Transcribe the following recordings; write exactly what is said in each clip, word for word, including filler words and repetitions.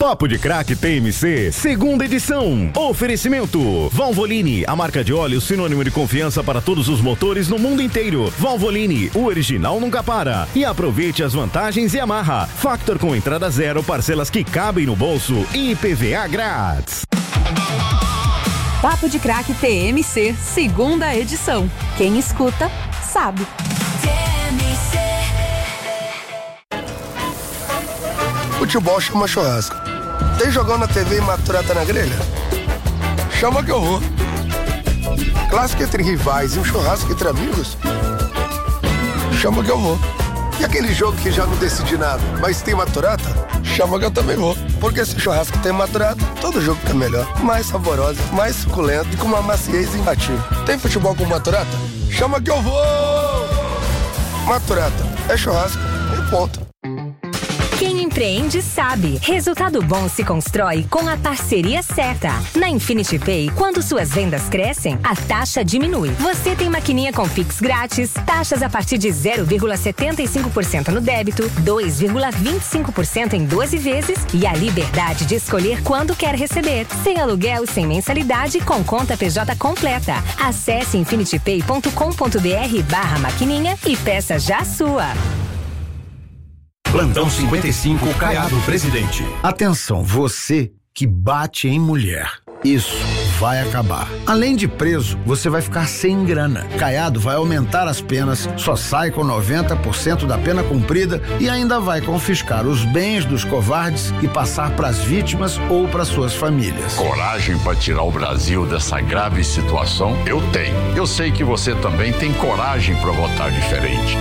Papo de Craque T M C, segunda edição. Oferecimento Valvoline, a marca de óleo sinônimo de confiança para todos os motores no mundo inteiro. Valvoline, o original nunca para. E aproveite as vantagens Yamaha. Factor com entrada zero, parcelas que cabem no bolso e I P V A grátis. Papo de Craque T M C, segunda edição. Quem escuta, sabe. Futebol chama churrasco. Tem jogão na T V e maturata na grelha? Chama que eu vou. Clássico entre rivais e um churrasco entre amigos? Chama que eu vou. E aquele jogo que já não decidi nada, mas tem maturata? Chama que eu também vou. Porque se churrasco tem maturata, todo jogo fica melhor. Mais saborosa, mais suculento e com uma maciez imbatível. Tem futebol com maturata? Chama que eu vou! Maturata é churrasco e ponto. Quem empreende sabe. Resultado bom se constrói com a parceria certa. Na Infinity Pay, quando suas vendas crescem, a taxa diminui. Você tem maquininha com Pix grátis, taxas a partir de zero vírgula setenta e cinco por cento no débito, dois vírgula vinte e cinco por cento em doze vezes e a liberdade de escolher quando quer receber. Sem aluguel, sem mensalidade, com conta P J completa. Acesse infinitypay ponto com ponto br barra maquininha e peça já a sua. Plantão cinquenta e cinco, Caiado Presidente. Atenção, você que bate em mulher. Isso vai acabar. Além de preso, você vai ficar sem grana. Caiado vai aumentar as penas, só sai com noventa por cento da pena cumprida e ainda vai confiscar os bens dos covardes e passar para as vítimas ou para suas famílias. Coragem para tirar o Brasil dessa grave situação? Eu tenho. Eu sei que você também tem coragem para votar diferente.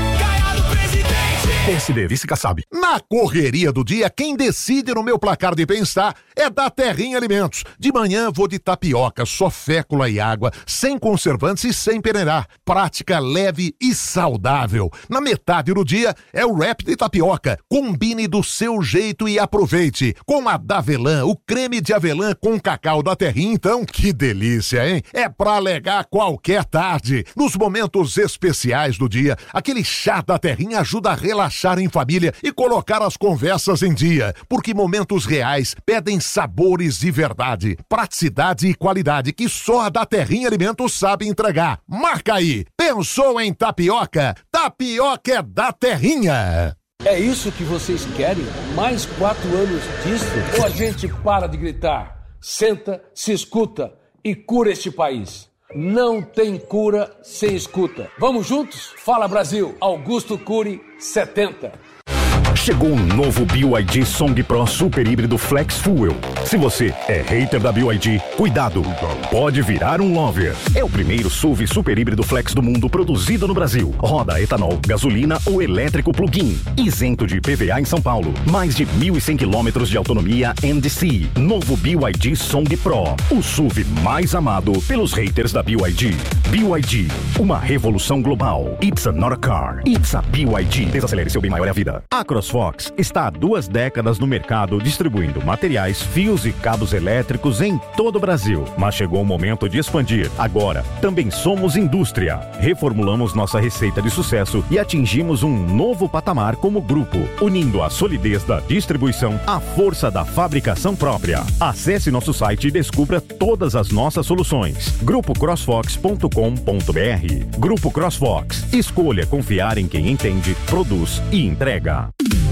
P S D, vice Kassab. Na correria do dia, quem decide no meu placar de bem-estar é da Terrinha Alimentos. De manhã vou de tapioca, só fécula e água, sem conservantes e sem peneirar. Prática leve e saudável. Na metade do dia é o wrap de tapioca. Combine do seu jeito e aproveite. Com a Davelã, o creme de avelã com cacau da Terrinha, então, que delícia, hein? É pra alegar qualquer tarde. Nos momentos especiais do dia, aquele chá da Terrinha ajuda a relaxar em família e colocar as conversas em dia, porque momentos reais pedem sabores de verdade, praticidade e qualidade que só a da Terrinha Alimentos sabe entregar. Marca aí! Pensou em tapioca? Tapioca é da Terrinha! É isso que vocês querem? Mais quatro anos disso? Ou a gente para de gritar, senta, se escuta e cura este país? Não tem cura sem escuta. Vamos juntos? Fala Brasil, Augusto Cury setenta. Chegou um novo B Y D Song Pro Super Híbrido Flex Fuel. Se você é hater da B Y D, cuidado, pode virar um lover. É o primeiro S U V super híbrido flex do mundo produzido no Brasil. Roda etanol, gasolina ou elétrico plug-in. Isento de I P V A em São Paulo. Mais de mil e cem quilômetros de autonomia N D C. Novo B Y D Song Pro. O S U V mais amado pelos haters da B Y D. B Y D, uma revolução global. It's not a car, it's a B Y D. Desacelere, seu bem maior é a vida. A CrossFox está há duas décadas no mercado distribuindo materiais, fios e cabos elétricos em todo o Brasil. Mas chegou o momento de expandir. Agora, também somos indústria. Reformulamos nossa receita de sucesso e atingimos um novo patamar como grupo, unindo a solidez da distribuição à força da fabricação própria. Acesse nosso site e descubra todas as nossas soluções. grupo crossfox ponto com ponto br. Grupo CrossFox. Escolha confiar em quem entende, produz e entrega.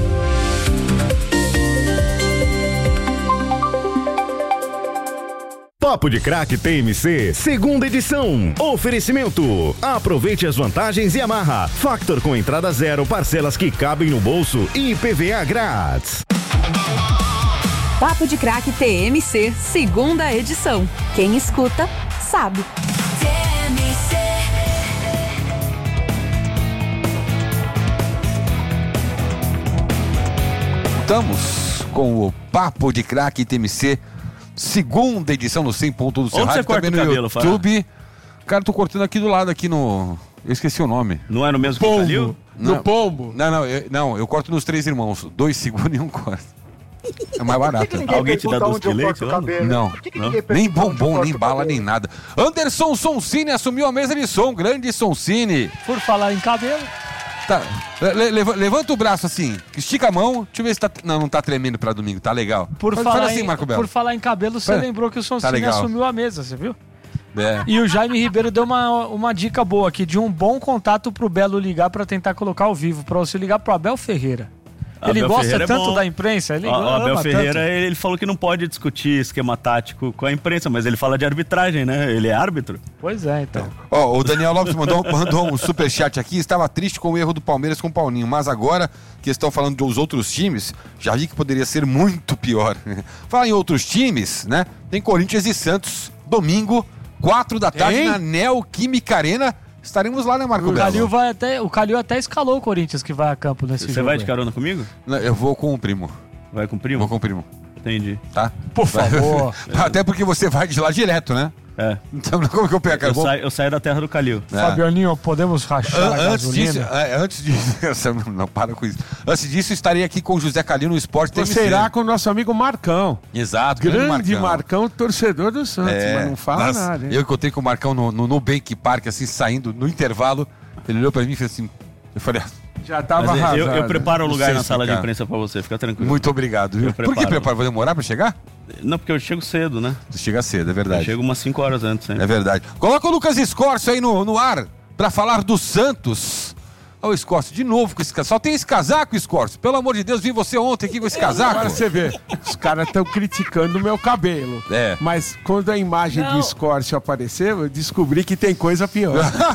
Papo de Craque T M C, segunda edição. Oferecimento. Aproveite as vantagens Yamaha. Factor com entrada zero, parcelas que cabem no bolso e I P V A grátis. Papo de Craque T M C, segunda edição. Quem escuta, sabe. Estamos com o Papo de Craque T M C, segunda edição no cem ponto um do seu rádio. Onde você corta também o no cabelo, YouTube. Fará? Cara, tô cortando aqui do lado, aqui no... Eu esqueci o nome. Não é no mesmo que o Calil? No Pombo. Não, não, eu, não, eu corto nos três irmãos. Dois segundo e um corta. É mais barato. Que que Alguém te dá doce de leite? Não, que que não. Nem bombom, nem bala, nem nada. Anderson Sonsini assumiu a mesa de som. Grande Sonsini. Por falar em cabelo... Tá, le, le, levanta o braço assim, estica a mão, deixa eu ver se tá... Não, não tá tremendo pra domingo, tá legal. Por, Faz, falar, faz assim, em, Marco Belo. por falar em cabelo, você é. lembrou que o Sonsini tá assumiu a mesa, você viu? É. E o Jaime Ribeiro deu uma, uma dica boa aqui, de um bom contato pro Belo ligar pra tentar colocar ao vivo, pra você ligar pro Abel Ferreira. Ele Abel gosta Ferreira tanto é da imprensa, ele o, o Abel ama Ferreira, tanto. ele falou que não pode discutir esquema tático com a imprensa, mas ele fala de arbitragem, né? Ele é árbitro. Pois é, então. Ó, oh, o Daniel Lopes mandou, mandou um superchat aqui, estava triste com o erro do Palmeiras com o Paulinho, mas agora que estão falando dos outros times, já vi que poderia ser muito pior. Fala em outros times, né? Tem Corinthians e Santos, domingo, quatro da tarde, hein? Na Neoquímica Arena. Estaremos lá, né, Marco o Belo? Calil vai até, o Calil até escalou o Corinthians que vai a campo nesse Você jogo. vai de carona comigo? Não, eu vou com o primo. Vai com o primo? Vou com o primo. Entendi. Tá? Por favor. Até porque você vai de lá direto, né? É. Então, como que eu pego? Eu, saio, eu saio da terra do Calil. É. Fabianinho, podemos rachar An- a antes gasolina? disso, é, antes disso, não, não para com isso. Antes disso, estarei aqui com o José Calil no Esporte T V C. Você irá com o nosso amigo Marcão. Exato, grande Marcão. Marcão, torcedor do Santos, É, mas não fala nossa, nada, hein? Eu encontrei com o Marcão no, no Nubank Park, assim, saindo no intervalo. Ele olhou pra mim e fez assim. Eu falei, já tava Mas arrasado. eu, eu preparo o Não lugar sei na sala de explicar. imprensa pra você, fica tranquilo. muito obrigado. Viu? Eu Por que preparo. preparo? Vai demorar pra chegar? Não, porque eu chego cedo, né? Você chega cedo, é verdade. Eu chego umas cinco horas antes, sempre. É verdade. Coloca o Lucas Escorcio aí no, no ar pra falar do Santos. Olha o Escorcio, de novo com esse casaco. Só tem esse casaco, Escorcio. Pelo amor de Deus, vi você ontem aqui com esse casaco. Agora você vê, os caras estão criticando o meu cabelo. É. Mas quando a imagem do Escórcio apareceu, eu descobri que tem coisa pior.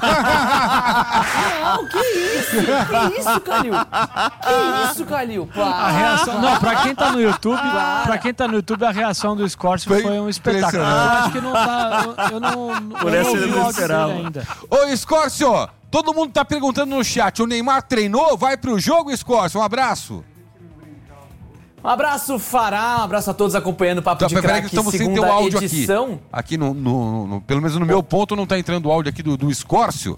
Não, que isso? Que isso, Calil? Que isso, Calil? Para, A reação, não, pra quem tá no YouTube, Para. pra quem tá no YouTube, a reação do Scorcio Foi foi um espetáculo. Eu impressionante. acho que não tá, eu, eu não, Por eu essa não ele ouvi não o áudio dele esperava. ainda. Ô, Escorcio, todo mundo tá perguntando no chat. O Neymar treinou? Vai pro jogo, Escorcio? Um abraço. Um abraço, Fará. Um abraço a todos acompanhando o Papo Tá, de peraí que Craque, estamos sem ter segunda o áudio edição. aqui. Aqui no, no- no- pelo menos no meu ponto não tá entrando o áudio aqui do, do Escorcio.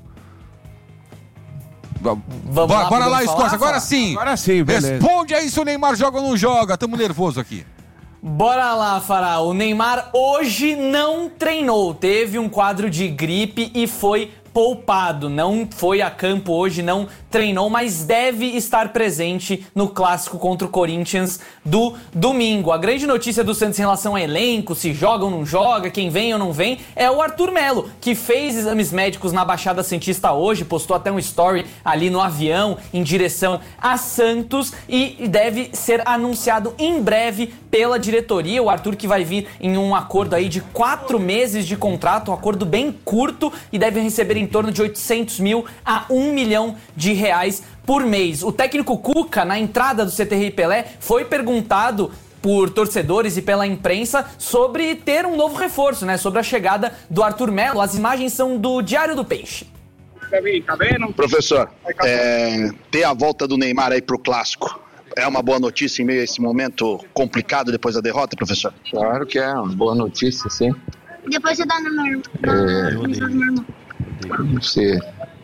Vamos bora lá, bora lá, podemos Escorcio. falar, Agora Fará? sim. Agora sim, beleza. Responde aí se o Neymar joga ou não joga. Tamo nervoso aqui. Bora lá, Fará. O Neymar hoje não treinou. Teve um quadro de gripe e foi poupado. Não foi a campo hoje, não treinou, mas deve estar presente no clássico contra o Corinthians do domingo. A grande notícia do Santos em relação a elenco, se joga ou não joga, quem vem ou não vem, é o Arthur Melo, que fez exames médicos na Baixada Santista hoje, postou até um story ali no avião em direção a Santos e deve ser anunciado em breve pela diretoria. O Arthur que vai vir em um acordo aí de quatro meses de contrato, um acordo bem curto e deve receber em torno de oitocentos mil a um milhão de reais por mês. O técnico Cuca, na entrada do C T R Pelé, foi perguntado por torcedores e pela imprensa sobre ter um novo reforço, né? Sobre a chegada do Arthur Melo. As imagens são do Diário do Peixe. Professor, é, ter a volta do Neymar aí pro clássico é uma boa notícia em meio a esse momento complicado depois da derrota, professor? Claro que é uma boa notícia, sim. Depois você dá no meu irmão. Você,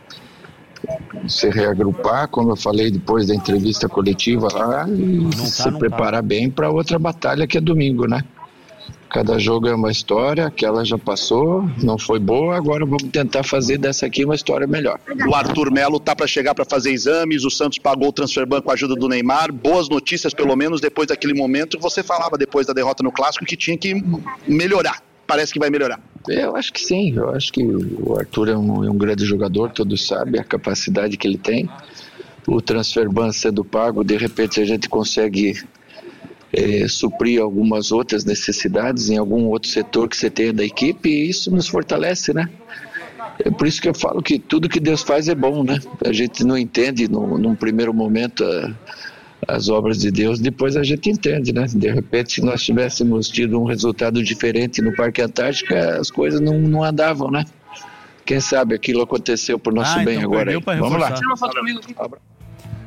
você reagrupar, como eu falei depois da entrevista coletiva lá, e tá, se não preparar tá. bem para outra batalha que é domingo, né? Cada jogo é uma história, aquela já passou, não foi boa, agora vamos tentar fazer dessa aqui uma história melhor. O Arthur Melo tá para chegar para fazer exames, o Santos pagou o transfer ban com a ajuda do Neymar, boas notícias pelo menos depois daquele momento. Você falava depois da derrota no clássico que tinha que melhorar, parece que vai melhorar. Eu acho que sim, eu acho que o Arthur é um, é um grande jogador, todos sabem a capacidade que ele tem. O transfer ban sendo pago, de repente a gente consegue é, suprir algumas outras necessidades em algum outro setor que você tenha da equipe, e isso nos fortalece, né? É por isso que eu falo que tudo que Deus faz é bom, né? A gente não entende no, num primeiro momento a, as obras de Deus, depois a gente entende, né? De repente, se nós tivéssemos tido um resultado diferente no Parque Antártica, as coisas não, não andavam, né? Quem sabe aquilo aconteceu por nosso Ah, bem então agora. perdeu Aí. pra Vamos lá. reforçar.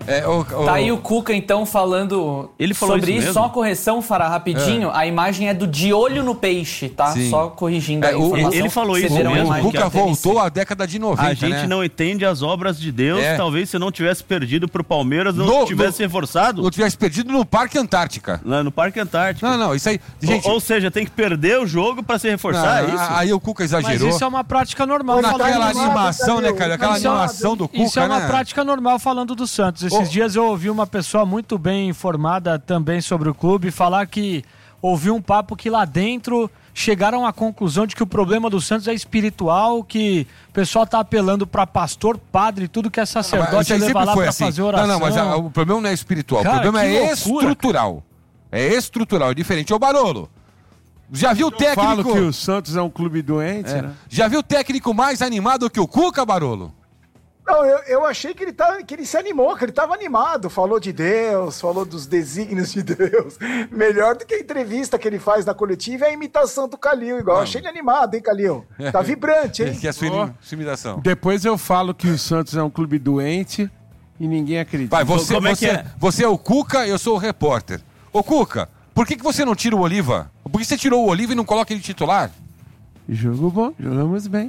É, o, o... Tá aí o Cuca, então, falando Ele falou sobre isso isso. mesmo? Só uma correção, Fará, rapidinho. É. A imagem é do De Olho no Peixe, tá? Sim. Só corrigindo É, a o- informação. ele falou Vocês isso viram a mesmo, O imagem Cuca da T V C. voltou à década de noventa, A gente né? não entende as obras de Deus. É. Talvez se não tivesse perdido pro Palmeiras, não No- tivesse no- reforçado. Não tivesse perdido no Parque Antártica. Lá no Parque Antártico. Não, não, isso aí... Gente, Ou, ou seja, tem que perder o jogo pra se reforçar, não, é isso? aí o Cuca Mas exagerou. isso é uma prática normal. Naquela falando- animação, né, cara? Aquela Isso é uma- animação do Cuca, Isso é uma né? prática normal falando do Santos. Esses Oh. dias eu ouvi uma pessoa muito bem informada também sobre o clube falar que ouviu um papo que lá dentro chegaram à conclusão de que o problema do Santos é espiritual, que o pessoal tá apelando pra pastor, padre, tudo que é Mas sacerdote isso aí levar sempre lá foi pra assim. fazer oração. Não, não, mas a- o problema não é espiritual. Cara, o problema que é loucura, estrutural. É estrutural, é diferente. Ô, Barolo, já viu o técnico... Falo que o Santos é um clube doente, É. né? Já viu o técnico mais animado que o Cuca, Barolo? Não, eu, eu achei que ele, tá, que ele se animou, que ele estava animado. Falou de Deus, falou dos desígnios de Deus. Melhor do que a entrevista que ele faz na coletiva é a imitação do Calil, igual. Eu achei ele animado, hein, Calil? Tá vibrante, hein? Que é a sua, Ó. sua imitação. Depois eu falo que o Santos é um clube doente e ninguém acredita. Vai, você, Como é você, que é? você é o Cuca, eu sou o repórter. Ô, Cuca, por que, que você não tira o Oliva? Por que você tirou o Oliva e não coloca ele titular? Jogo bom, jogamos bem.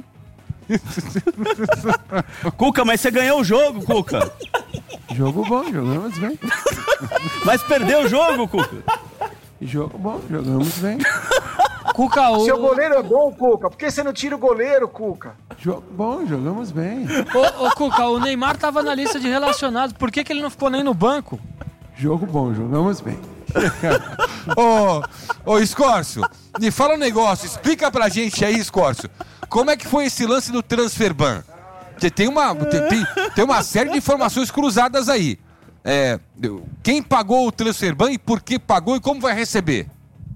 Cuca, mas você ganhou o jogo, Cuca. Jogo bom, jogamos bem. Mas perdeu o jogo, Cuca. Jogo bom, jogamos bem. Cuca, o... Seu goleiro é bom, Cuca. Por que você não tira o goleiro, Cuca? Jogo bom, jogamos bem. Ô, ô, Cuca, o Neymar tava na lista de relacionados. Por que, que ele não ficou nem no banco? Jogo bom, jogamos bem. Ô, ô, Escórcio, me fala um negócio, explica pra gente aí, Escórcio. Como é que foi esse lance do Transferban? Porque tem uma, tem, tem, tem uma série de informações cruzadas aí. É, quem pagou o Transferban e por que pagou e como vai receber?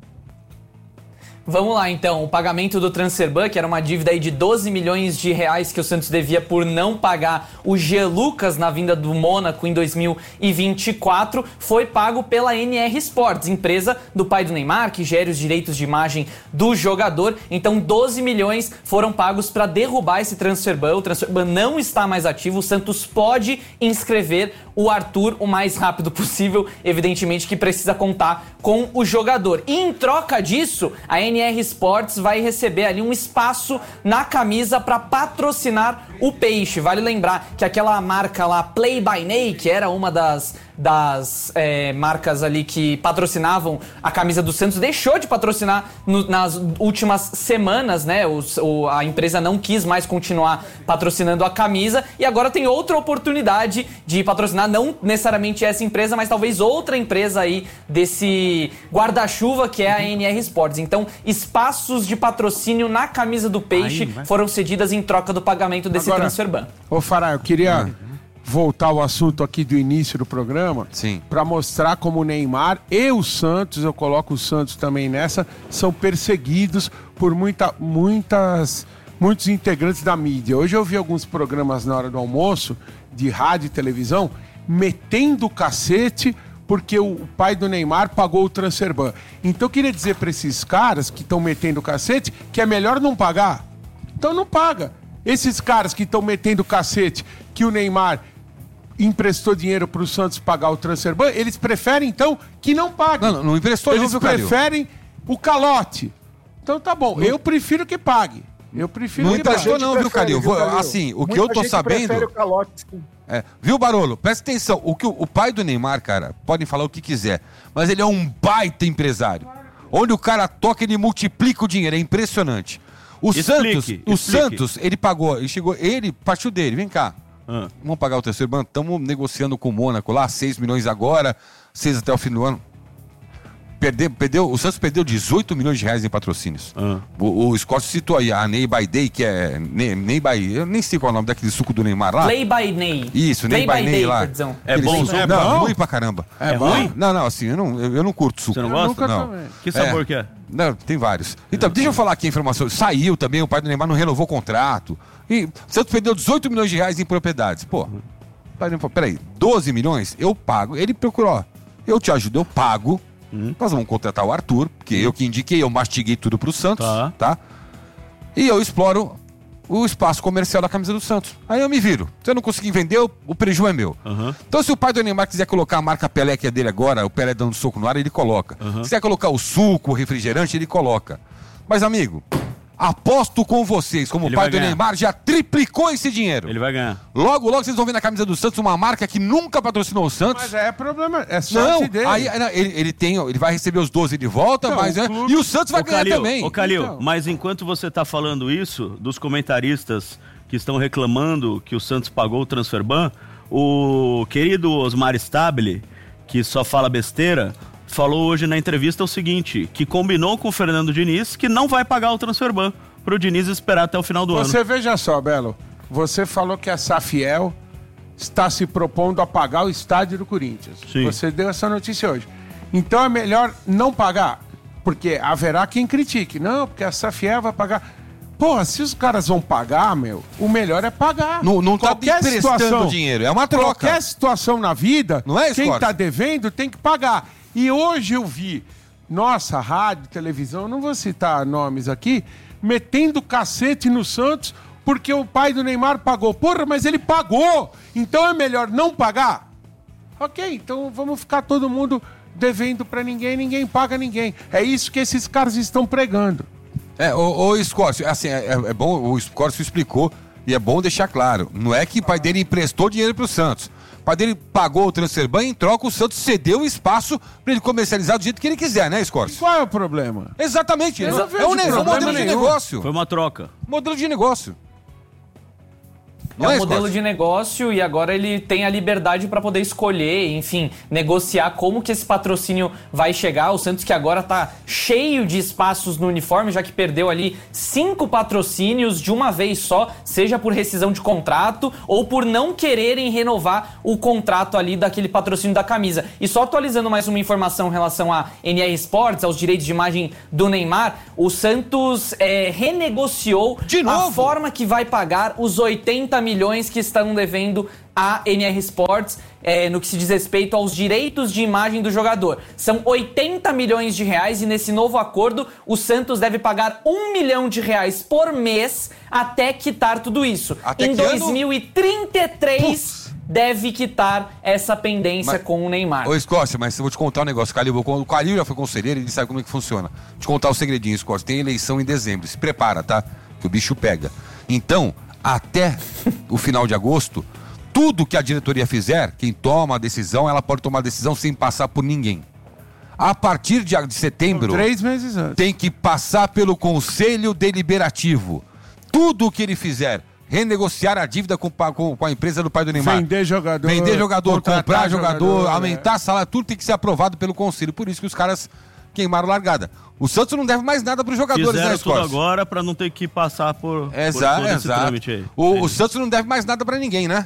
Vamos lá, então. O pagamento do Transferban, que era uma dívida aí de doze milhões de reais que o Santos devia por não pagar o G. Lucas na vinda do Mônaco em dois mil e vinte e quatro, foi pago pela N R Sports, empresa do pai do Neymar, que gera os direitos de imagem do jogador. Então, doze milhões foram pagos para derrubar esse Transferban. O Transferban não está mais ativo. O Santos pode inscrever o Arthur o mais rápido possível. Evidentemente que precisa contar com o jogador. E em troca disso, a N R Sports vai receber ali um espaço na camisa para patrocinar o Peixe. Vale lembrar que aquela marca lá, Play by Ney, que era uma das, das é, marcas ali que patrocinavam a camisa do Santos, deixou de patrocinar no, nas últimas semanas, né? Os, o, a empresa não quis mais continuar patrocinando a camisa e agora tem outra oportunidade de patrocinar, não necessariamente essa empresa, mas talvez outra empresa aí desse guarda-chuva que é a N R Sports. Então, espaços de patrocínio na camisa do Peixe Aí, foram cedidas em troca do pagamento desse Agora, Transferban. Ô, Fará, eu queria voltar ao assunto aqui do início do programa. Sim. Para mostrar como o Neymar e o Santos, eu coloco o Santos também nessa, são perseguidos por muita, muitas, muitos integrantes da mídia. Hoje eu vi alguns programas na hora do almoço, de rádio e televisão, metendo o cacete porque o pai do Neymar pagou o Transferban. Então eu queria dizer para esses caras que estão metendo o cacete que é melhor não pagar. Então não paga. Esses caras que estão metendo o cacete que o Neymar emprestou dinheiro para o Santos pagar o Transferban, eles preferem então que não pague. Não, não, não emprestou Eles não, viu, Calil? preferem o calote. Então tá bom, não. Eu prefiro que pague. Eu prefiro Não que emprestou pague. não, viu, Calil? Vou- Assim, o que eu tô sabendo... O calote, sim. É, viu, Barolo? Presta atenção. O, que o, o pai do Neymar, cara, podem falar o que quiser, mas ele é um baita empresário. Onde o cara toca, ele multiplica o dinheiro. É impressionante. O Explique, Santos, o explique. Santos, ele pagou, ele chegou, ele partiu dele, vem cá. Ah. Vamos pagar o terceiro banco? Estamos negociando com o Mônaco lá, seis milhões agora, seis até o fim do ano. Perdeu, perdeu, o Santos perdeu dezoito milhões de reais em patrocínios. Ah. O, o Scott citou aí a Ney by Day, que é. Ney, Ney by. Eu nem sei qual é o nome daquele suco do Neymar lá. Play by Ney. Isso, Play Ney by by Ney Day, lá. perdão. É Aquele bom, suco- é não, bom? ruim pra caramba. É Não, ruim? Não, não, assim, eu não, eu, eu não curto suco. Você não gosta? Nunca Não. tomei. Que sabor que é? Não, tem vários. Então, deixa eu falar aqui a informação. Saiu também, o pai do Neymar não renovou o contrato. E o Santos perdeu dezoito milhões de reais em propriedades. Pô, o pai do Neymar falou, peraí, doze milhões? Eu pago. Ele procurou, ó, eu te ajudo, eu pago. Hum. Nós vamos contratar o Arthur, porque eu que indiquei, eu mastiguei tudo pro Santos, Tá. tá? E eu exploro o espaço comercial da camisa do Santos. Aí eu me viro. Se eu não conseguir vender, o prejuízo é meu. Uhum. Então, se o pai do Neymar quiser colocar a marca Pelé, que é dele agora, o Pelé dando soco no ar, ele coloca. Uhum. Se quiser colocar o suco, o refrigerante, ele coloca. Mas, amigo, aposto com vocês, como o pai do ganhar. Neymar já triplicou esse dinheiro. Ele vai ganhar. Logo, logo vocês vão ver na camisa do Santos uma marca que nunca patrocinou o Santos. Mas é problema, é sorte não, dele. Aí, ele, ele, tem, ele vai receber os doze de volta, então, mas, o clube... e o Santos vai ô, ganhar Calil, também. Ô, Calil, então. Mas enquanto você está falando isso, dos comentaristas que estão reclamando que o Santos pagou o transferban, o querido Osmar Stabile, que só fala besteira, falou hoje na entrevista o seguinte, que combinou com o Fernando Diniz que não vai pagar o transferban para o Diniz esperar até o final do você ano. Você veja só, Belo, você falou que a Safiel está se propondo a pagar o estádio do Corinthians. Sim. Você deu essa notícia hoje. Então é melhor não pagar, porque haverá quem critique. Não, porque a Safiel vai pagar. Porra, se os caras vão pagar, meu, o melhor é pagar. Não, não tá emprestando dinheiro, é uma troca. Qualquer situação na vida, não é, quem tá devendo tem que pagar. E hoje eu vi, nossa, rádio, televisão, não vou citar nomes aqui, metendo cacete no Santos porque o pai do Neymar pagou. Porra, mas ele pagou! Então é melhor não pagar? Ok, então vamos ficar todo mundo devendo pra ninguém, ninguém paga ninguém. É isso que esses caras estão pregando. É, o, o Escócio, assim, é, é bom, o Escócio explicou, e é bom deixar claro, não é que o pai dele emprestou dinheiro pro Santos. O pai dele pagou o transferban e em troca o Santos cedeu o espaço para ele comercializar do jeito que ele quiser, né, Escócio? Qual é o problema? Exatamente, é, é um, um modelo de negócio. Foi uma troca. Modelo de negócio. É um modelo de negócio e agora ele tem a liberdade para poder escolher, enfim, negociar como que esse patrocínio vai chegar. O Santos que agora tá cheio de espaços no uniforme, já que perdeu ali cinco patrocínios de uma vez só, seja por rescisão de contrato ou por não quererem renovar o contrato ali daquele patrocínio da camisa. E só atualizando mais uma informação em relação à N R Sports, aos direitos de imagem do Neymar, o Santos é, renegociou a forma que vai pagar os oitenta milhões que estão devendo a N R Sports é, no que se diz respeito aos direitos de imagem do jogador. São oitenta milhões de reais e nesse novo acordo o Santos deve pagar um milhão de reais por mês até quitar tudo isso. Até em dois mil e trinta e três Puf. deve quitar essa pendência mas, com o Neymar. Ô Escócia, mas eu vou te contar um negócio, Calil. O Calil já foi conselheiro e ele sabe como é que funciona. Vou te contar o segredinho, Escócia. Tem eleição em dezembro. Se prepara, tá? Que o bicho pega. Então, até o final de agosto, tudo que a diretoria fizer, quem toma a decisão, ela pode tomar a decisão sem passar por ninguém. A partir de, de setembro, três meses antes, tem que passar pelo Conselho Deliberativo. Tudo que ele fizer, renegociar a dívida com, com, com a empresa do pai do Neymar, vender jogador, vender jogador, comprar jogador, jogador aumentar é. salário, tudo tem que ser aprovado pelo Conselho. Por isso que os caras queimaram largada. O Santos não deve mais nada para os jogadores, Fizeram né, tudo agora para não ter que passar por, exato, por todo esse exato. trâmite aí. O, o Santos não deve mais nada para ninguém, né?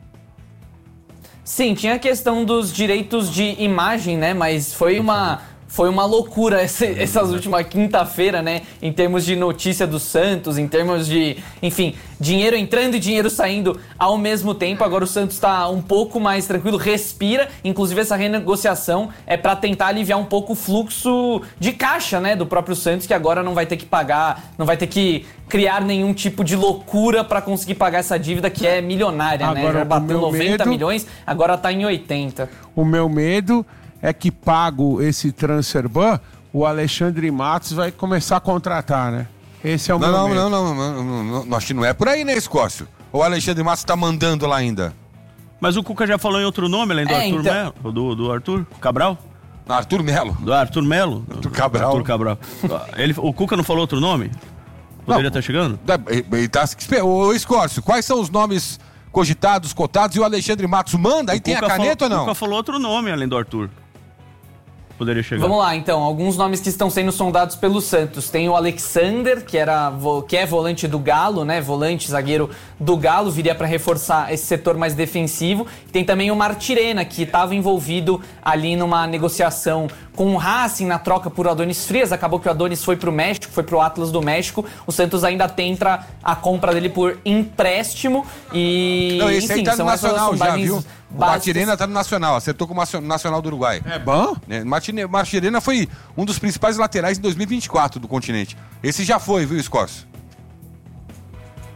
Sim, tinha a questão dos direitos de imagem, né? Mas foi uma, foi uma loucura essa, essas últimas quinta-feira, né? Em termos de notícia do Santos, em termos de, enfim, dinheiro entrando e dinheiro saindo ao mesmo tempo. Agora o Santos está um pouco mais tranquilo, respira. Inclusive essa renegociação é para tentar aliviar um pouco o fluxo de caixa, né? Do próprio Santos, que agora não vai ter que pagar, não vai ter que criar nenhum tipo de loucura para conseguir pagar essa dívida que é milionária, agora, né? Já bateu noventa milhões, agora tá em oitenta. O meu medo é que, pago esse transferban, o Alexandre Matos vai começar a contratar, né? Esse é o não, meu não, medo. Não, não, não, não, não, acho que não é por aí, né, Escócio? O Alexandre Matos tá mandando lá ainda. Mas o Cuca já falou em outro nome, além do é, Arthur então... Melo? Do, do Arthur Cabral? Arthur Melo. Do Arthur Melo? Arthur Cabral. Arthur Cabral. Ele, o Cuca não falou outro nome? Poderia estar tá chegando? Ele tá, ô, Escócio, quais são os nomes cogitados, cotados, e o Alexandre Matos manda? Aí tem a caneta falou, ou não? O Cuca falou outro nome, além do Arthur. Poderia chegar. Vamos lá, então. Alguns nomes que estão sendo sondados pelo Santos. Tem o Alexander, que, era, que é volante do Galo, né? Volante, zagueiro do Galo, viria para reforçar esse setor mais defensivo. Tem também o Martirena, que estava envolvido ali numa negociação com o Racing na troca por Adonis Frias. Acabou que o Adonis foi pro México, foi pro Atlas do México. O Santos ainda tenta a compra dele por empréstimo. E, não, esse enfim, aí tá no Nacional já, viu? O Martirena tá no Nacional, acertou com o Nacional do Uruguai. É bom? É, Martirena foi um dos principais laterais em dois mil e vinte e quatro do continente. Esse já foi, viu, Escócio?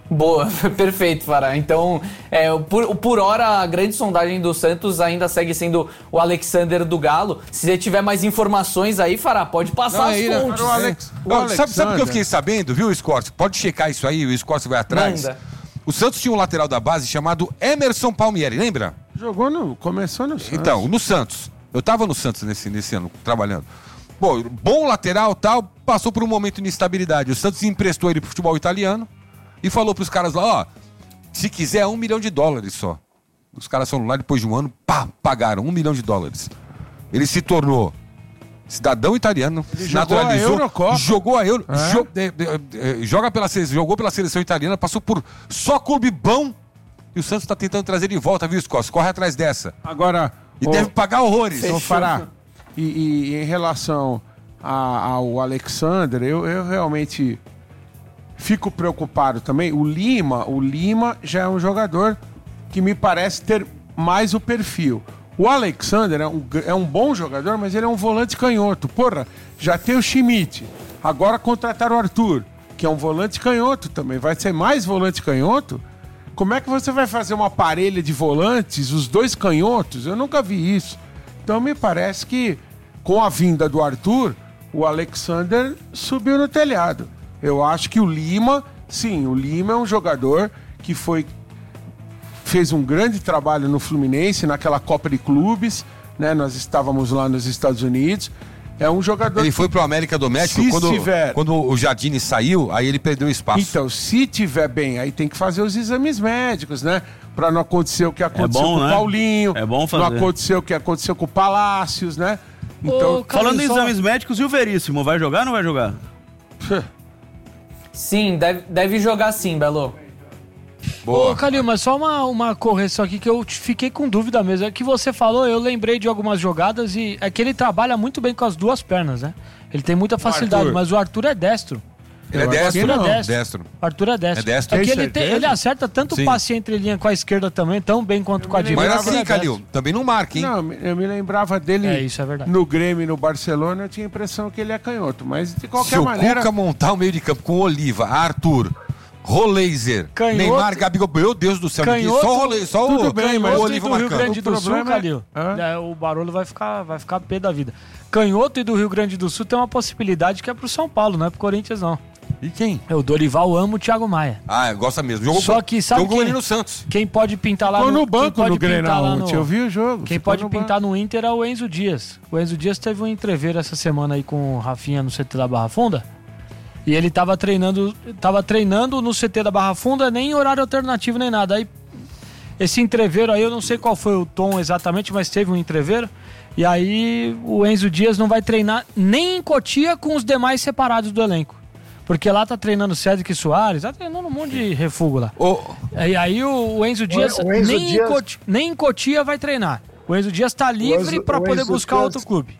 Boa, perfeito, Fará. Então, é, por, por hora, a grande sondagem do Santos ainda segue sendo o Alexander do Galo. Se você tiver mais informações aí, Fará, pode passar Não, as aí, fontes. o Alex, o Não, sabe, sabe o que eu fiquei sabendo, viu, Scorse? Pode checar isso aí, o Scorse vai atrás. Manda. O Santos tinha um lateral da base chamado Emerson Palmieri, lembra? Jogou no... Começou no Santos. Então, no Santos. Eu tava no Santos nesse, nesse ano, trabalhando. Bom, bom lateral tal, passou por um momento de instabilidade. O Santos emprestou ele pro futebol italiano e falou pros caras lá, ó, se quiser é um milhão de dólares só. Os caras foram lá depois de um ano, pá, pagaram um milhão de dólares. Ele se tornou cidadão italiano, Ele naturalizou, jogou a jogou a Euro, É? jo- de- de- de- joga pela, sele- jogou pela seleção italiana, passou por só clube bom e o Santos tá tentando trazer de volta, viu, Scott? Corre atrás dessa. Agora... E ô, deve pagar horrores. Ô, Fará, e, e- e em relação a- ao Alexander, eu, eu realmente fico preocupado também. O Lima, o Lima já é um jogador que me parece ter mais o perfil. O Alexander é um, gr- é um bom jogador, mas ele é um volante canhoto. Porra, já tem o Schmidt. Agora contrataram o Arthur, que é um volante canhoto também. Vai ser mais volante canhoto? Como é que você vai fazer uma parelha de volantes, os dois canhotos? Eu nunca vi isso. Então me parece que com a vinda do Arthur, o Alexander subiu no telhado. Eu acho que o Lima, sim, o Lima é um jogador que foi fez um grande trabalho no Fluminense, naquela Copa de Clubes, né? Nós estávamos lá nos Estados Unidos. É um jogador Ele que, foi pro América do México se quando, tiver- quando o Jardine saiu, aí ele perdeu espaço. Então, se tiver bem, aí tem que fazer os exames médicos, né? Pra não acontecer o que aconteceu bom, com né? o Paulinho. É bom fazer. Não acontecer o que aconteceu com o Palácios, né? Então, Falando em só- exames médicos, e o Veríssimo, vai jogar ou não vai jogar? Sim, deve, deve jogar sim, Belo. Ô, Calil, mas só uma, uma correção aqui que eu te- fiquei com dúvida mesmo. É que você falou, eu lembrei de algumas jogadas e é que ele trabalha muito bem com as duas pernas, né? Ele tem muita facilidade, Arthur. mas o Arthur é destro. Ele é O destro? Arthur Não, é destro. destro. Arthur é destro. É destro. É que Tem ele, tem- certeza? ele acerta tanto Sim. passe entre linha com a esquerda também, tão bem quanto com a direita. Mas assim, Ele é Calil, destro. também não marca, hein? Não, eu me lembrava dele É, isso é verdade. no Grêmio e no Barcelona, eu tinha a impressão que ele é canhoto. Mas de qualquer Se o maneira. Cuca montar o meio de campo com Oliva, Arthur, Roleiser, Canhoto- Neymar, Gabigol, meu Deus do céu, ninguém- Canhoto, só o Roleiser, só o, tudo bem, mas o o Oliva do Rio marcando. Grande do O Sul, problema é- Calil, Hã? é, o barulho vai ficar, vai ficar pé da vida. Canhoto e do Rio Grande do Sul tem uma possibilidade que é pro São Paulo, não é pro Corinthians, não. E quem? É o Dorival ama o Thiago Maia. Ah, gosta mesmo. Jogou Só com- que sabe jogou quem, ele no Santos. quem pode pintar lá Ficou no, no banco quem pode no pintar Grenal lá ontem, eu vi o jogo, Quem ficou pode no pintar no Inter é o Enzo Dias. O Enzo Dias teve um entreveiro essa semana aí com o Rafinha no C T da Barra Funda. E ele tava treinando, tava treinando no C T da Barra Funda, nem em horário alternativo nem nada. Aí esse entreveiro aí, eu não sei qual foi o tom exatamente, mas teve um entreveiro. E aí o Enzo Dias não vai treinar nem em Cotia com os demais separados do elenco. Porque lá tá treinando Cédric Soares, tá treinando um monte de refúgio lá. E aí o, o Enzo Dias, o Enzo nem, Dias- Em Cotia, nem em Cotia vai treinar. O Enzo Dias tá livre Enzo- para o poder Enzo buscar Dias- outro clube.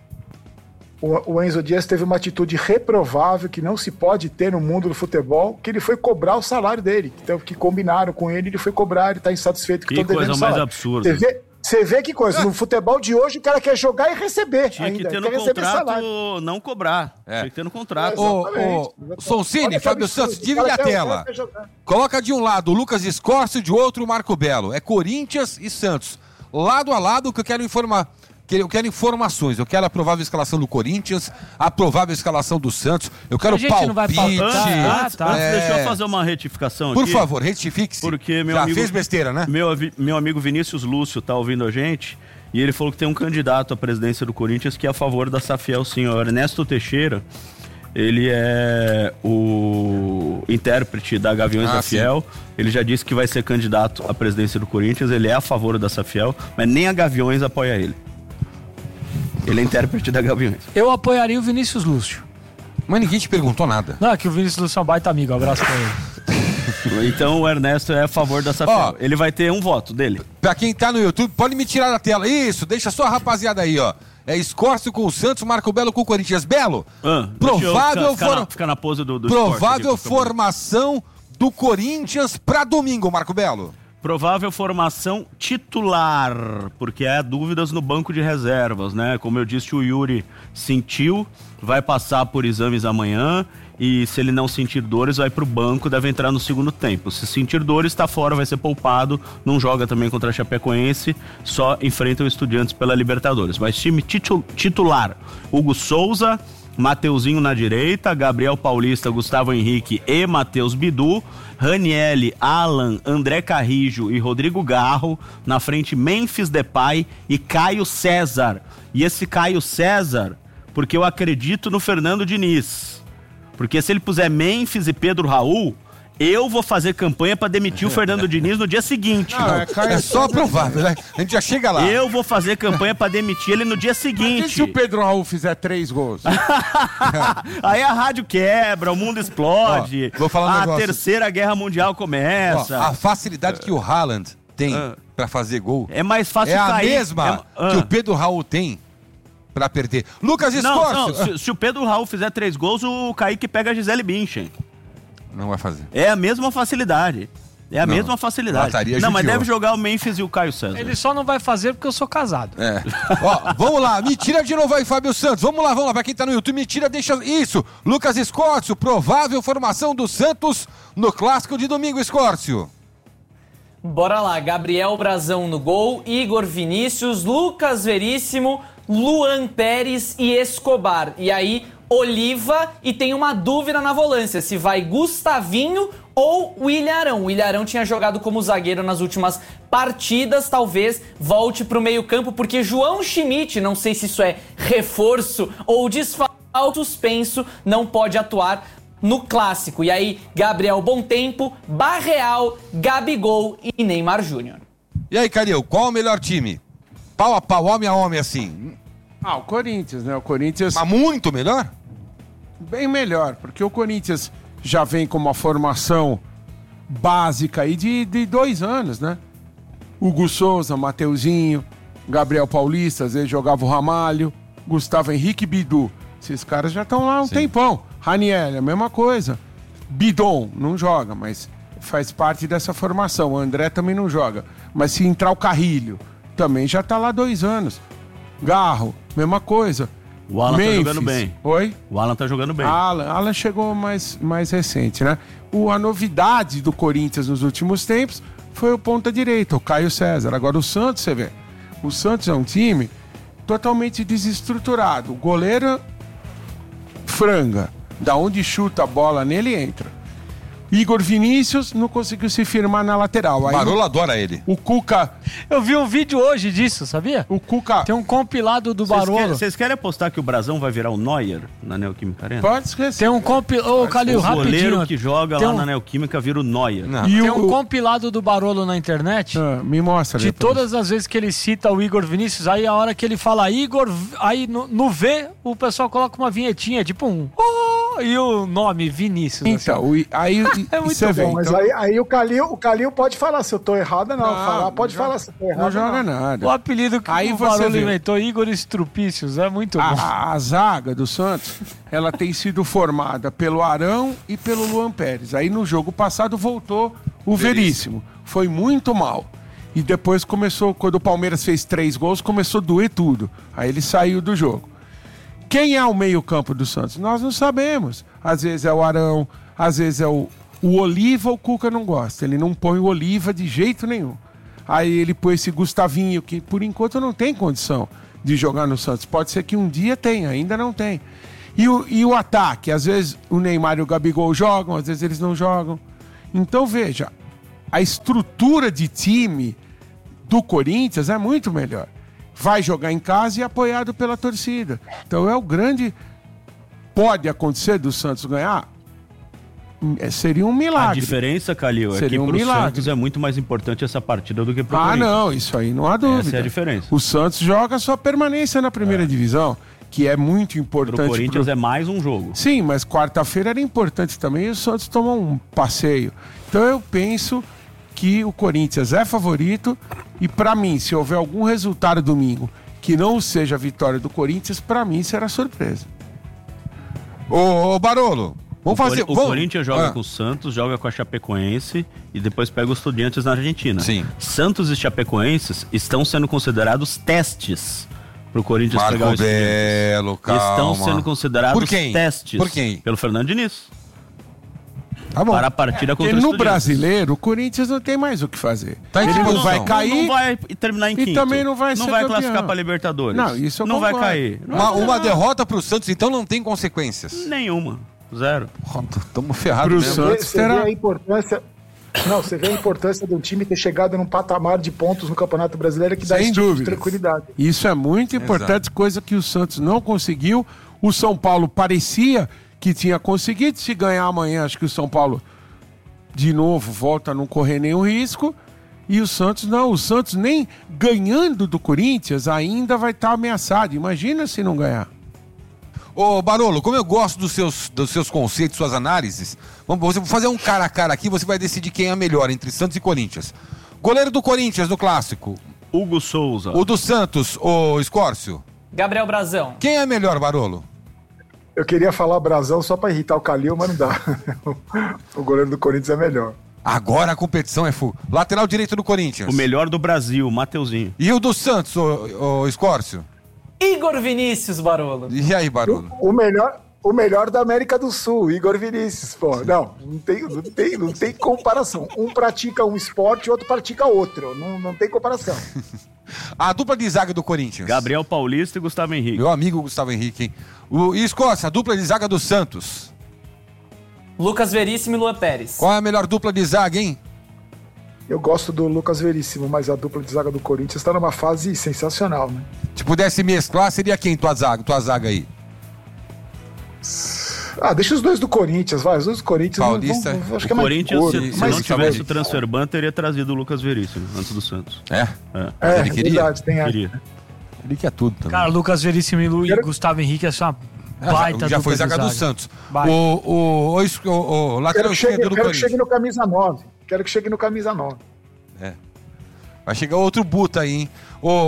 O, o Enzo Dias teve uma atitude reprovável que não se pode ter no mundo do futebol, que ele foi cobrar o salário dele. Então, que combinaram com ele, ele foi cobrar, ele tá insatisfeito que Que estão devendo coisa mais salário. absurda. Você vê, você vê que coisa, no futebol de hoje o cara quer jogar e receber Tinha ainda, que ter quer no receber contrato salário. não cobrar. É. Tinha que ter no contrato. Ô, Exatamente. ô, Sonsini, Olha que Fábio absurdo, Santos, o divide cara a quer- o tela. cara quer jogar. Coloca de um lado o Lucas Escorcio, de outro o Marco Belo. É Corinthians e Santos. Lado a lado que eu quero informar. que Eu quero informações, eu quero a provável escalação do Corinthians, a provável escalação do Santos, eu quero A gente não vai palpite. pautar. Ah, Antes, tá. antes, É. deixa eu fazer uma retificação Por aqui. favor, retifique-se. Porque meu Já amigo, fez besteira, né? Meu, avi- meu amigo Vinícius Lúcio tá ouvindo a gente e ele falou que tem um candidato à presidência do Corinthians que é a favor da Safiel, sim, o Ernesto Teixeira. Ele é o intérprete da Gaviões Ah, da Fiel. Ele já disse que vai ser candidato à presidência do Corinthians. Ele é a favor da Safiel, mas nem a Gaviões apoia ele. Ele é intérprete da Gaviões. Eu apoiaria o Vinícius Lúcio. Mas ninguém te perguntou nada. Não, é que o Vinícius Lúcio é um baita amigo, um abraço pra ele. Então o Ernesto é a favor da Safiel. Ó, ele vai ter um voto dele. Pra quem tá no YouTube, pode me tirar da tela. Isso, deixa só a rapaziada aí, ó. É Escorcio com o Santos, Marco Belo com o Corinthians. Belo, Ah, provável, deixa eu ficar, for- ficar na, ficar na pose do, do provável esporte aqui, por favor. formação do Corinthians pra domingo, Marco Belo. Provável formação titular, porque há dúvidas no banco de reservas, né? Como eu disse, o Yuri sentiu, vai passar por exames amanhã e se ele não sentir dores, vai pro banco, deve entrar no segundo tempo. Se sentir dores, tá fora, vai ser poupado, não joga também contra a Chapecoense, só enfrenta o Estudiantes pela Libertadores. Mas time titu- titular, Hugo Souza, Mateuzinho na direita, Gabriel Paulista, Gustavo Henrique e Matheus Bidu, Ranielli, Alan, André Carrijo e Rodrigo Garro, na frente Memphis Depay e Caio César. E esse Caio César, porque eu acredito no Fernando Diniz. Porque se ele puser Memphis e Pedro Raul, eu vou fazer campanha pra demitir o Fernando Diniz no dia seguinte. Não, é, é só provável, né? A gente já chega lá. Eu vou fazer campanha pra demitir ele no dia seguinte. E se o Pedro Raul fizer três gols? Aí a rádio quebra, o mundo explode. Ó, vou falar um a negócio. Terceira Guerra Mundial começa. Ó, a facilidade que o Haaland tem uh, pra fazer gol é mais fácil é cair. a mesma é, uh. que o Pedro Raul tem pra perder. Lucas Escorcio. Não, não, se, se o Pedro Raul fizer três gols, o Kaique pega a Gisele Bündchen. Não vai fazer. É a mesma facilidade. É a não, mesma facilidade. Não, judiou. mas deve jogar o Memphis e o Caio César. Ele só não vai fazer porque eu sou casado. É. Ó, vamos lá, me tira de novo aí, Fábio Santos. Vamos lá, vamos lá, pra quem tá no YouTube, me tira, deixa isso. Lucas Escorcio, provável formação do Santos no clássico de domingo, Escorcio. Bora lá, Gabriel Brazão no gol, Igor Vinícius, Lucas Veríssimo, Luan Pérez e Escobar. E aí, Oliva, e tem uma dúvida na volância, se vai Gustavinho ou William Arão. O William Arão tinha jogado como zagueiro nas últimas partidas, talvez volte pro meio campo, porque João Schmidt, não sei se isso é reforço ou desfalque, suspenso, não pode atuar no clássico. E aí, Gabriel Bontempo, Barreal, Gabigol e Neymar Júnior. E aí, Calil, qual o melhor time? Pau a pau, homem a homem, assim. Ah, o Corinthians, né? O Corinthians... Mas muito melhor? Bem melhor, porque o Corinthians já vem com uma formação básica aí de, de dois anos, né? Hugo Souza, Mateuzinho, Gabriel Paulista, às vezes jogava o Ramalho, Gustavo Henrique e Bidu. Esses caras já estão lá há um Sim. tempão. Raniel, a mesma coisa. Bidon, não joga, mas faz parte dessa formação. O André também não joga. Mas se entrar o Carrilho, também já tá lá dois anos. Garro, mesma coisa. O Alan Memphis. tá jogando bem. Oi? O Alan tá jogando bem. Alan, Alan chegou mais, mais recente, né? O, a novidade do Corinthians nos últimos tempos foi o ponta direita, o Caio César. Agora o Santos, você vê. O Santos é um time totalmente desestruturado. O goleiro franga. Da onde chuta a bola nele, entra. Igor Vinícius não conseguiu se firmar na lateral. Aí Barolo adora ele. O Cuca... Eu vi um vídeo hoje disso, sabia? O Cuca... Tem um compilado do Vocês Barolo. Querem, vocês querem apostar que o Brasão vai virar o Neuer na Neoquímica Arena? Pode esquecer. Tem um compilado... Ô, Calil, rapidinho. O goleiro que joga lá um... na Neoquímica vira o Neuer. Não. E Tem um o... compilado do Barolo na internet. Ah, me mostra. De depois. todas as vezes que ele cita o Igor Vinícius, aí a hora que ele fala Igor, aí no, no V, o pessoal coloca uma vinhetinha, tipo um... Oh, e o nome, Vinícius. Então, assim. aí é muito você bom. Vê, Mas então... aí, aí o Calil, o Calil pode falar se eu tô errado, não. não falar, pode não falar joga, se eu tô errado. Não joga não. nada. O apelido que aí o você Barolo vê. inventou, Igor Estrupícios, é muito a, bom. A, a zaga do Santos, ela tem sido formada pelo Arão e pelo Luan Pérez. Aí no jogo passado voltou o Veríssimo. Foi muito mal. E depois começou, quando o Palmeiras fez três gols, começou a doer tudo. Aí ele saiu do jogo. Quem é o meio-campo do Santos? Nós não sabemos. Às vezes é o Arão, às vezes é o, o Oliva, o Cuca não gosta. Ele não põe o Oliva de jeito nenhum. Aí ele põe esse Gustavinho, que por enquanto não tem condição de jogar no Santos. Pode ser que um dia tenha, ainda não tem. E o, e o ataque? Às vezes o Neymar e o Gabigol jogam, às vezes eles não jogam. Então veja, a estrutura de time do Corinthians é muito melhor. Vai jogar em casa e apoiado pela torcida. Então é o grande... Pode acontecer do Santos ganhar? Seria um milagre. A diferença, Calil, é Seria que um pro milagre. Santos é muito mais importante essa partida do que pro Ah, Corinthians. não, isso aí não há dúvida. Essa é a diferença. O Santos joga sua permanência na primeira é. divisão, que é muito importante. Pro Corinthians pro... é mais um jogo. Sim, mas quarta-feira era importante também e o Santos tomou um passeio. Então eu penso que o Corinthians é favorito e para mim, se houver algum resultado domingo que não seja a vitória do Corinthians, para mim será surpresa. Ô, ô Barolo, Vamos o fazer. Cori- O vamos... Corinthians joga Ah. com o Santos, joga com a Chapecoense e depois pega os Estudiantes na Argentina. Sim. Santos e Chapecoenses estão sendo considerados testes pro Corinthians Marco pegar os Belo, calma. Estão sendo considerados Por quem? testes. Por quem? Pelo Fernando Diniz. Tá bom. Para a partida Porque contra o no Estudiantes. brasileiro, o Corinthians não tem mais o que fazer. Tá em Ele que não posição? vai cair. Não, não vai terminar em E quinto. também não vai Não ser vai campeão. classificar para Libertadores. Não, isso eu Não vai concordo. cair. Não Uma, vai uma cair. derrota pro Santos, então, não tem consequências. Nenhuma. Zero. Estamos ferrados Pro mesmo. Santos Você vê terá. a importância. Não, você vê a importância de um time ter chegado num patamar de pontos no Campeonato Brasileiro que dá Sem esse tipo de dúvida. tranquilidade. Isso é muito importante, coisa que o Santos não conseguiu. O São Paulo parecia que tinha conseguido. Se ganhar amanhã, acho que o São Paulo, de novo, volta a não correr nenhum risco. E o Santos não. O Santos nem ganhando do Corinthians ainda vai estar ameaçado. Imagina se não ganhar. Ô, Barolo, como eu gosto dos seus, dos seus conceitos, suas análises, vamos você vai fazer um cara a cara aqui, você vai decidir quem é melhor entre Santos e Corinthians. Goleiro do Corinthians, do Clássico. Hugo Souza. O do Santos, o Escórcio. Gabriel Brazão. Quem é melhor, Barolo? Eu queria falar Brasão só pra irritar o Calil, mas não dá. O goleiro do Corinthians é melhor. Agora a competição é full. Lateral direito do Corinthians. O melhor do Brasil, Mateuzinho. E o do Santos, o, o Escórcio? Igor Vinícius, Barolo. E aí, Barolo? O melhor, o melhor da América do Sul, Igor Vinícius, pô. Não, não tem, não tem, não tem comparação. Um pratica um esporte e outro pratica outro. Não, não tem comparação. A dupla de zaga do Corinthians. Gabriel Paulista e Gustavo Henrique. Meu amigo Gustavo Henrique, hein? O, e Escórcio, a dupla de zaga do Santos. Lucas Veríssimo e Luan Pérez. Qual é a melhor dupla de zaga, hein? Eu gosto do Lucas Veríssimo, mas a dupla de zaga do Corinthians está numa fase sensacional, né? Se pudesse mesclar, seria quem tua zaga, tua zaga aí? Ah, deixa os dois do Corinthians, vai. Os dois do Corinthians. Paulista. Não, vão, acho O que é mais Corinthians, cor, se, mais se não favorito. tivesse o transfer ban, teria trazido o Lucas Veríssimo antes do Santos. É? É. É, ele queria? verdade, tem a... Queria. Ele quer tudo também. Cara, Lucas Veríssimo e Lu- e Gustavo Henrique é só uma Ah, baita já, já foi dupla de zaga do zaga. Santos. Baita. O, o, o, es- o, o lateral Quero, que chegue, esquerdo do quero que chegue Corinthians. no camisa nove. Quero que chegue no camisa nove. É. Vai chegar outro Buta aí, hein?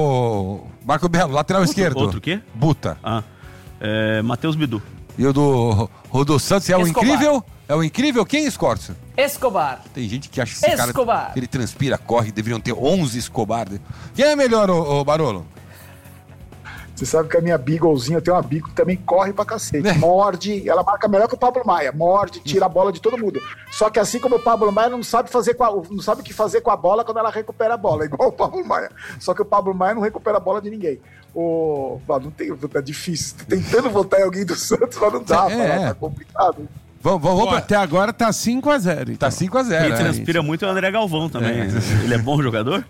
O Marco Belo, lateral Outro- esquerdo. outro quê? Buta. Ah, é, Matheus Bidu. E o do, o do Santos é o Escobar. incrível? É o incrível quem, Escórcio? Escobar. Tem gente que acha que esse Escobar. cara, ele transpira, corre, deveriam ter onze Escobar. Quem é melhor, ô, ô Barolo? Você sabe que a minha Beaglezinha, eu tenho uma Beagle que também corre pra cacete. É. Morde, ela marca melhor que o Pablo Maia. Morde, tira a bola de todo mundo. Só que assim como o Pablo Maia não sabe fazer com a, não sabe o que fazer com a bola quando ela recupera a bola, igual o Pablo Maia. Só que o Pablo Maia não recupera a bola de ninguém. O, ah, não tem, é difícil. Tô tentando votar em alguém do Santos, mas não dá, É, fala, é. tá complicado. Vamos, vamos, Pô, vamos pra... até agora tá cinco a zero. Então. Tá cinco a zero. Quem né? transpira muito é o André Galvão também. É. Ele é bom jogador?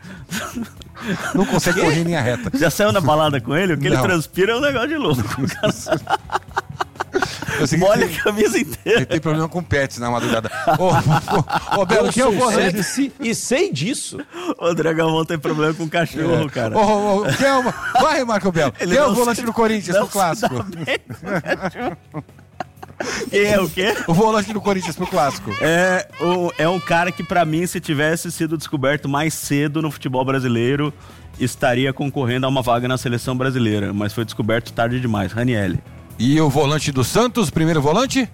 Não consegue correr em linha reta. Já saiu na balada com ele? O que Não. ele transpira é um negócio de louco. O cara Eu sei que molha ele- a camisa inteira. Ele tem problema com pets na madrugada. Ô, ô, ô, Belo, Eu quem é o sou volante? sexy e sei disso. O André Galvão tem problema com cachorro, cara. Ô, ô, ô, quem é o... Vai, Marco Belo. Ele Quem é o não volante se- do Corinthians não no clássico? se dá bem com cachorro. Quem é o quê? O volante do Corinthians pro clássico. É, o, é um cara que, pra mim, se tivesse sido descoberto mais cedo no futebol brasileiro, estaria concorrendo a uma vaga na seleção brasileira. Mas foi descoberto tarde demais. Ranielli. E o volante do Santos, primeiro volante?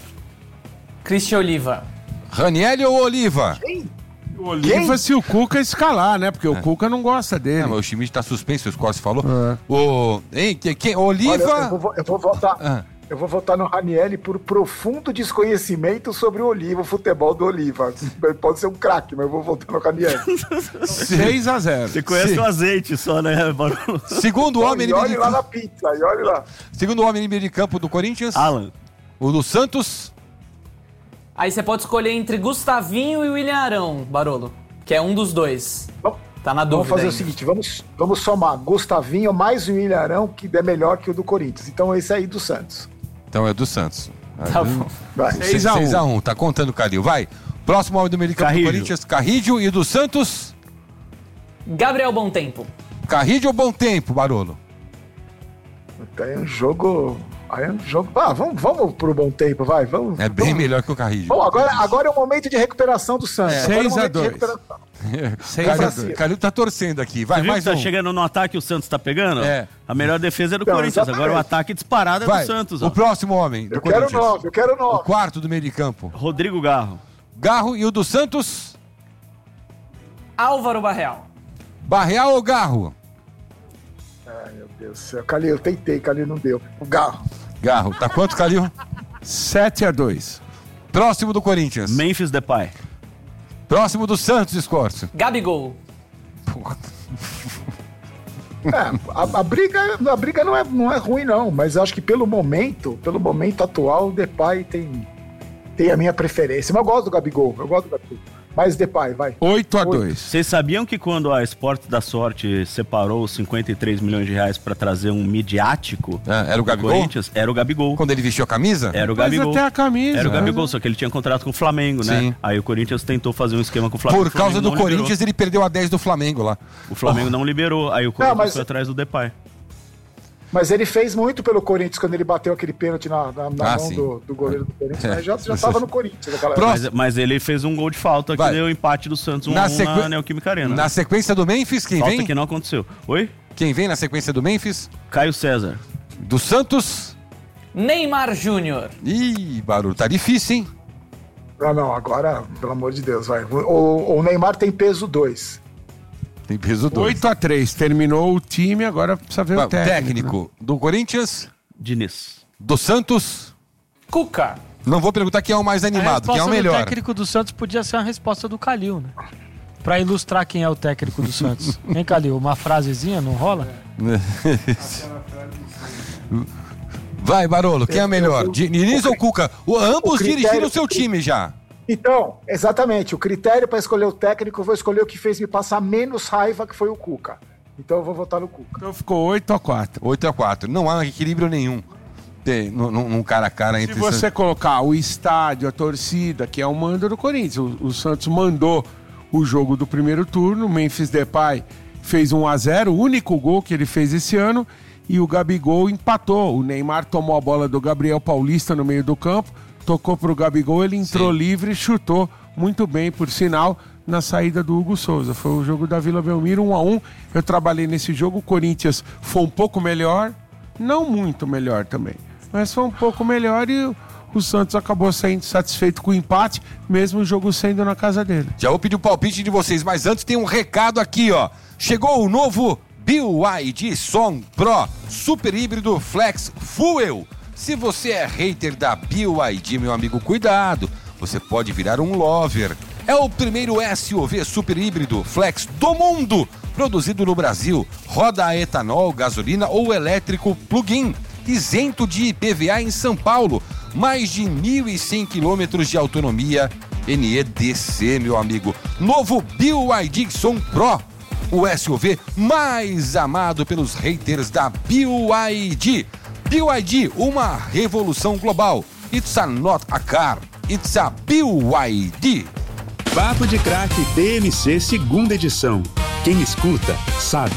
Cristian Oliva. Ranielli ou Oliva? O Oliva se o Cuca escalar, né? Porque o Cuca não gosta dele. Não, mas o time está suspenso, o Scorsi falou. O... Hein, quem, quem? Oliva... Olha, eu, vou, eu vou votar. Ah. Eu vou votar no Ranielli por profundo desconhecimento sobre o Oliva, o futebol do Oliva. Ele pode ser um craque, mas eu vou votar no Ranielli. seis a zero. Você conhece Sim. o azeite só, né, Barolo? Segundo homem E no olhe meio lá de na campo. pizza, e olhe lá. Segundo homem no meio de campo do Corinthians. Alan. O do Santos. Aí você pode escolher entre Gustavinho e William Arão, Barolo. Que é um dos dois. Tá na dúvida Vamos fazer ainda. o seguinte, vamos, vamos somar Gustavinho mais o William Arão, que é melhor que o do Corinthians. Então esse aí do Santos. Então é do Santos. Tá bom. Vai. seis a um. Tá contando o Calil. Vai. Próximo homem do meio de campo do Carrillo. Corinthians. Carrídio e do Santos. Gabriel Bom Tempo. Carrídio ou Bom Tempo, Barolo? Tá aí um jogo Aí é um jogo. Ah, vamos, vamos pro bom tempo, vai. Vamos, É bem vamos. melhor que o Carrillo. Bom, agora, agora é o momento de recuperação do Santos. É. Agora é o seis a momento de dois. recuperação. Calil, Calil tá torcendo aqui. Vai, Você viu mais que tá um. chegando no ataque e o Santos tá pegando? É. A melhor defesa é do Então, Corinthians. exatamente. Agora o ataque disparado é Vai, do Santos. Ó. o próximo homem do Eu quero Corinthians. nove, eu quero O nove. quarto do meio de campo. Rodrigo Garro. Garro e o do Santos? Álvaro Barreal. Barreal ou Garro? Ai, meu Deus do céu. Calil, eu tentei, Calil não deu. O Garro. Garro. Tá quanto, Calil? sete a dois. Próximo do Corinthians. Memphis Depay. Próximo do Santos, Escorcio. Gabigol. É, a, a briga, a briga não, é, não é ruim, não, mas eu acho que pelo momento, pelo momento atual, o Depay tem, tem a minha preferência. Mas eu gosto do Gabigol, eu gosto do Gabigol. Mas Depay, vai. oito a dois. Vocês sabiam que quando a Esporte da Sorte separou os cinquenta e três milhões de reais pra trazer um midiático É, era o do Gabigol? Corinthians, era o Gabigol. Quando ele vestiu a camisa? Era o Mas Gabigol. até a camisa. Era o né? Gabigol, só que ele tinha contrato com o Flamengo, né? Sim. Aí o Corinthians tentou fazer um esquema com o Flamengo. Por o Flamengo causa do não liberou. Corinthians, ele perdeu a dez do Flamengo lá. O Flamengo não liberou, aí o Corinthians mas- foi atrás do Depay. Mas ele fez muito pelo Corinthians quando ele bateu aquele pênalti na, na, na Ah, mão sim. do, do goleiro do Corinthians. É. Mas já, já tava no Corinthians. Aquela... Mas, mas ele fez um gol de falta que Vai. deu o empate do Santos um Na a um sequ- na Neoquímica Arena. Na sequência do Memphis, quem falta vem? que não aconteceu. Oi? Quem vem na sequência do Memphis? Caio César. Do Santos? Neymar Júnior. Ih, barulho, tá difícil, hein? Ah, não, agora, pelo amor de Deus, vai. O, o Neymar tem peso dois. Tem peso dois. oito a três. Terminou o time, agora precisa ver Vai, o técnico. técnico do Corinthians? Diniz. Do Santos? Cuca. Não vou perguntar quem é o mais A animado, quem é o resposta do melhor. técnico do Santos podia ser a resposta do Calil, né? Pra ilustrar quem é o técnico do Santos. Hein, Calil? Uma frasezinha, não rola? Vai, Barolo, quem é o melhor? eu- Diniz ou Cuca? O, ambos o critério- dirigiram o seu time já. Então, exatamente, o critério para escolher o técnico, eu vou escolher o que fez me passar menos raiva, que foi o Cuca. Então eu vou votar no Cuca. Então ficou oito a quatro. oito a quatro. Não há equilíbrio nenhum. Tem, num, num- num cara a cara Se entre... você colocar o estádio, a torcida, que é o mando do Corinthians, o, o Santos mandou o jogo do primeiro turno, o Memphis Depay fez um a zero, o único gol que ele fez esse ano, e o Gabigol empatou. O Neymar tomou a bola do Gabriel Paulista no meio do campo, tocou pro Gabigol, ele entrou Sim. livre e chutou muito bem, por sinal, na saída do Hugo Souza. Foi o jogo da Vila Belmiro, um a um. Eu trabalhei nesse jogo, o Corinthians foi um pouco melhor, não muito melhor também, mas foi um pouco melhor e o, o Santos acabou saindo satisfeito com o empate, mesmo o jogo sendo na casa dele. Já vou pedir o palpite de vocês, mas antes tem um recado aqui, ó. Chegou o novo B Y D Song Pro Super Híbrido Flex Fuel. Se você é hater da B Y D, meu amigo, cuidado. Você pode virar um lover. É o primeiro S U V super híbrido flex do mundo, produzido no Brasil. Roda a etanol, gasolina ou elétrico plug-in. Isento de I P V A em São Paulo. Mais de mil e cem quilômetros de autonomia N E D C, meu amigo. Novo B Y D Song Pro. O S U V mais amado pelos haters da B Y D. B Y D, uma revolução global. It's a not a car, it's a B Y D. Papo de Craque D M C segunda edição. Quem escuta, sabe.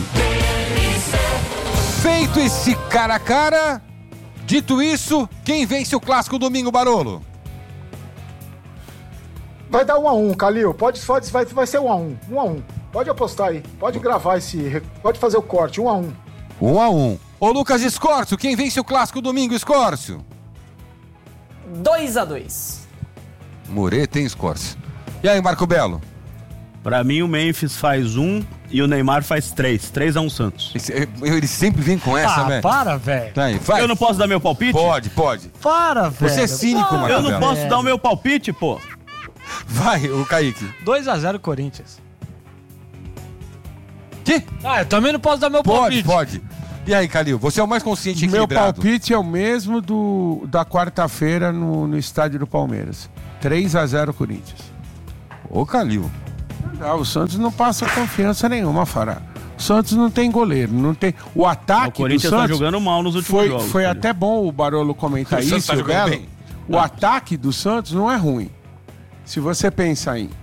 Feito esse cara a cara, dito isso, quem vence o clássico domingo, Barolo? Vai dar um a um, Calil. Pode, pode, vai, vai ser um a um. Um a um. Pode apostar aí. Pode gravar esse. Pode fazer o corte. Um a um. Um a um. Ô Lucas Escórcio, quem vence o clássico domingo, Escórcio? dois a dois. Moreta, hein, Escórcio? E aí, Marco Belo? Pra mim, o Memphis faz um e o Neymar faz três. três a um Santos. Esse- Ele sempre vem com essa, Ah, velho. para, velho. Tá aí, vai. Eu não posso dar meu palpite? Pode, pode. Para, velho. Você é cínico, Para, Marco Eu não Belo. posso velho. dar o meu palpite, pô. Vai, o Kaique. dois a zero Corinthians. Que? Ah, eu também não posso dar meu Pode, palpite. pode. E aí, Calil, você é o mais consciente e Meu equilibrado. palpite é o mesmo do da quarta-feira no, no estádio do Palmeiras. três a zero Corinthians. Ô, Calil. Ah, o Santos não passa confiança nenhuma, Fará. O Santos não tem goleiro, não tem... O ataque O Corinthians do tá Santos jogando mal nos últimos foi, jogos, Foi Calil. até bom o Barolo comentar O Santos isso, tá o jogando Belo. bem. O ataque do Santos não é ruim. Se você pensa em